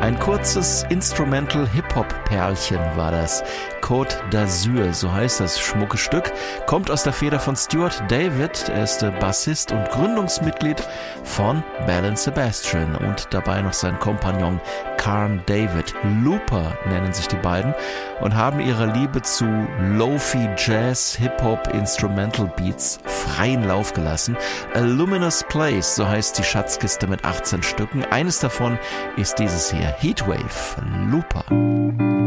Ein kurzes Instrumental-Hip-Hop-Perlchen war das. Côte d'Azur, so heißt das schmucke Stück, kommt aus der Feder von Stuart David. Er ist der Bassist und Gründungsmitglied von Belle & Sebastian und dabei noch sein Kompagnon Carn David. Looper nennen sich die beiden und haben ihrer Liebe zu Lo-Fi Jazz, Hip-Hop, Instrumental Beats freien Lauf gelassen. A Luminous Place, so heißt die Schatzkiste mit 18 Stücken. Eines davon ist dieses hier, Heatwave, Looper.